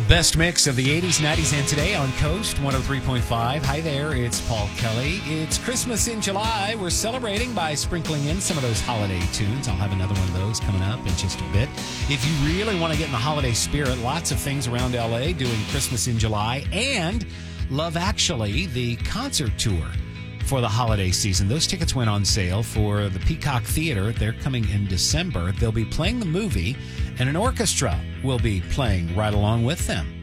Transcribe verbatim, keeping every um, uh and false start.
best mix of the eighties, nineties, and today on Coast one oh three point five. Hi there, it's Paul Kelly. It's Christmas in July. We're celebrating by sprinkling in some of those holiday tunes. I'll have another one of those coming up in just a bit. If you really want to get in the holiday spirit, lots of things around L A doing Christmas in July, and Love Actually, the concert tour for the holiday season. Those tickets went on sale for the Peacock Theater. They're coming in December. They'll be playing the movie, and an orchestra will be playing right along with them.